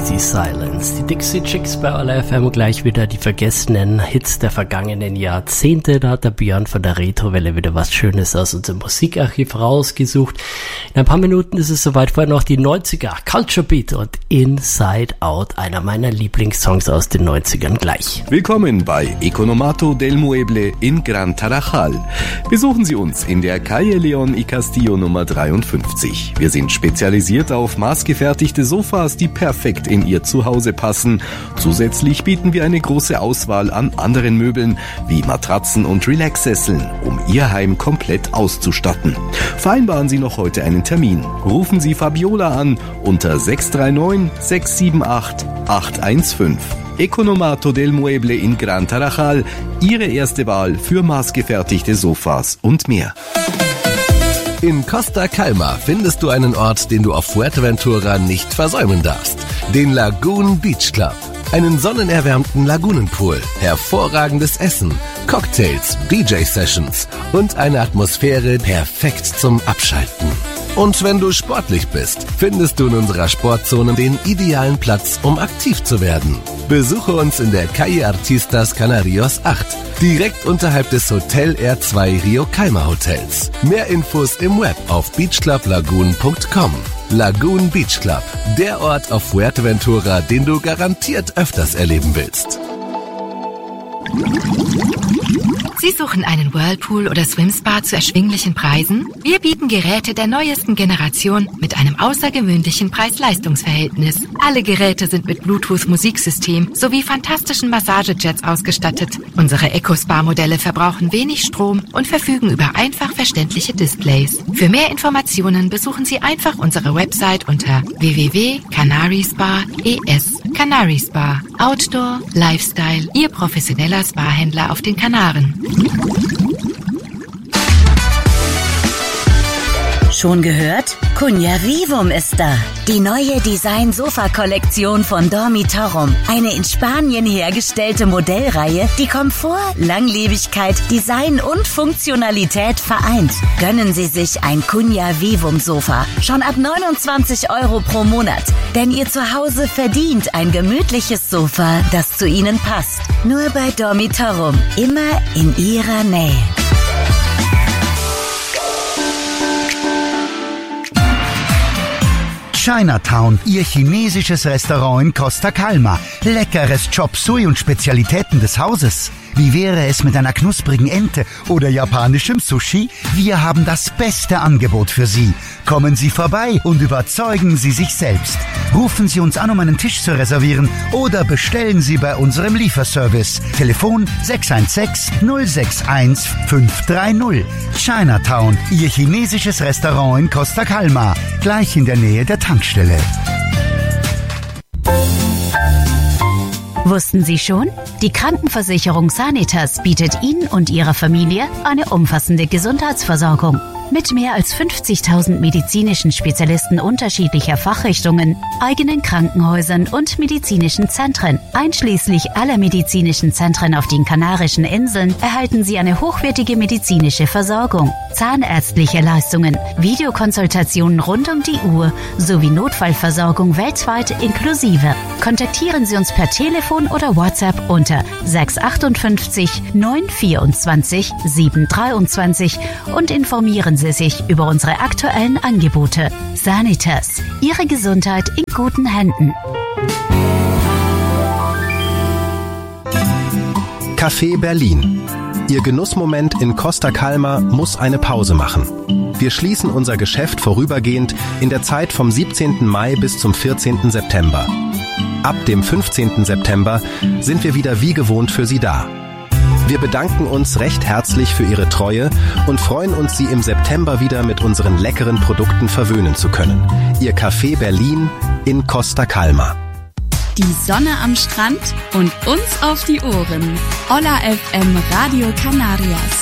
Crazy Silence. Die Dixie Chicks bei Olla FM, gleich wieder die vergessenen Hits der vergangenen Jahrzehnte. Da hat der Björn von der Retrowelle wieder was Schönes aus unserem Musikarchiv rausgesucht. In ein paar Minuten ist es soweit, vorher noch die 90er, Culture Beat und Inside Out, einer meiner Lieblingssongs aus den 90ern gleich. Willkommen bei Economato del Mueble in Gran Tarajal. Besuchen Sie uns in der Calle León y Castillo Nummer 53. Wir sind spezialisiert auf maßgefertigte Sofas, die perfekt in Ihr Zuhause passen. Zusätzlich bieten wir eine große Auswahl an anderen Möbeln wie Matratzen und Relaxsesseln, um Ihr Heim komplett auszustatten. Vereinbaren Sie noch heute einen Termin. Rufen Sie Fabiola an unter 639 678 815. Economato del Mueble in Gran Tarajal, Ihre erste Wahl für maßgefertigte Sofas und mehr. In Costa Calma findest du einen Ort, den du auf Fuerteventura nicht versäumen darfst. Den Lagoon Beach Club. Einen sonnenerwärmten Lagunenpool, hervorragendes Essen, Cocktails, DJ-Sessions und eine Atmosphäre perfekt zum Abschalten. Und wenn du sportlich bist, findest du in unserer Sportzone den idealen Platz, um aktiv zu werden. Besuche uns in der Calle Artistas Canarios 8, direkt unterhalb des Hotel R2 Rio Calma Hotels. Mehr Infos im Web auf beachclublagoon.com. Lagoon Beach Club, der Ort auf Fuerteventura, den du garantiert öfters erleben willst. Sie suchen einen Whirlpool oder Swimspa zu erschwinglichen Preisen? Wir bieten Geräte der neuesten Generation mit einem außergewöhnlichen Preis-Leistungs-Verhältnis. Alle Geräte sind mit Bluetooth-Musiksystem sowie fantastischen Massagejets ausgestattet. Unsere EcoSpa-Modelle verbrauchen wenig Strom und verfügen über einfach verständliche Displays. Für mehr Informationen besuchen Sie einfach unsere Website unter www.canaryspa.es. Canary Spa. Outdoor, Lifestyle, Ihr professioneller Spa-Händler auf den Kanaren. Schon gehört? Cunha Vivum ist da. Die neue Design-Sofa-Kollektion von Dormitorum. Eine in Spanien hergestellte Modellreihe, die Komfort, Langlebigkeit, Design und Funktionalität vereint. Gönnen Sie sich ein Cunha Vivum-Sofa. Schon ab 29 € pro Monat. Denn Ihr Zuhause verdient ein gemütliches Sofa, das zu Ihnen passt. Nur bei Dormitorum. Immer in Ihrer Nähe. Chinatown, Ihr chinesisches Restaurant in Costa Calma. Leckeres Chop Suey und Spezialitäten des Hauses. Wie wäre es mit einer knusprigen Ente oder japanischem Sushi? Wir haben das beste Angebot für Sie. Kommen Sie vorbei und überzeugen Sie sich selbst. Rufen Sie uns an, um einen Tisch zu reservieren oder bestellen Sie bei unserem Lieferservice. Telefon 616 061 530. Chinatown, Ihr chinesisches Restaurant in Costa Calma. Gleich in der Nähe der Tankstelle. Wussten Sie schon? Die Krankenversicherung Sanitas bietet Ihnen und Ihrer Familie eine umfassende Gesundheitsversorgung. Mit mehr als 50.000 medizinischen Spezialisten unterschiedlicher Fachrichtungen, eigenen Krankenhäusern und medizinischen Zentren, einschließlich aller medizinischen Zentren auf den Kanarischen Inseln, erhalten Sie eine hochwertige medizinische Versorgung, zahnärztliche Leistungen, Videokonsultationen rund um die Uhr sowie Notfallversorgung weltweit inklusive. Kontaktieren Sie uns per Telefon oder WhatsApp unter 658 924 723 und informieren Sie sich über unsere aktuellen Angebote. Sanitas, Ihre Gesundheit in guten Händen. Café Berlin. Ihr Genussmoment in Costa Calma muss eine Pause machen. Wir schließen unser Geschäft vorübergehend in der Zeit vom 17. Mai bis zum 14. September. Ab dem 15. September sind wir wieder wie gewohnt für Sie da. Wir bedanken uns recht herzlich für Ihre Treue und freuen uns, Sie im September wieder mit unseren leckeren Produkten verwöhnen zu können. Ihr Café Berlin in Costa Calma. Die Sonne am Strand und uns auf die Ohren. Olla FM Radio Canarias.